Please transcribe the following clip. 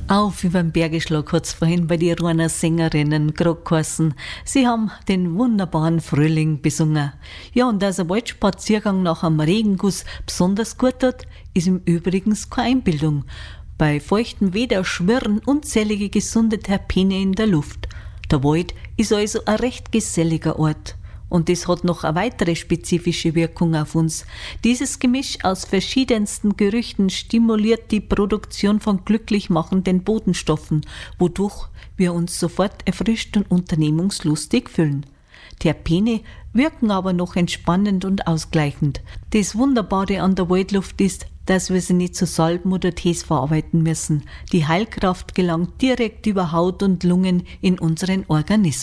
Auf überm Bergischlag hat's vorhin bei die Rohner Sängerinnen gerade geheißen. Sie haben den wunderbaren Frühling besungen. Ja, und dass ein Waldspaziergang nach einem Regenguss besonders gut tut, ist im Übrigen keine Einbildung. Bei feuchtem Wetter schwirren unzählige gesunde Terpene in der Luft. Der Wald ist also ein recht geselliger Ort. Und das hat noch eine weitere spezifische Wirkung auf uns. Dieses Gemisch aus verschiedensten Gerüchen stimuliert die Produktion von glücklich machenden Botenstoffen, wodurch wir uns sofort erfrischt und unternehmungslustig fühlen. Terpene wirken aber noch entspannend und ausgleichend. Das Wunderbare an der Waldluft ist, dass wir sie nicht zu Salben oder Tees verarbeiten müssen. Die Heilkraft gelangt direkt über Haut und Lungen in unseren Organismus.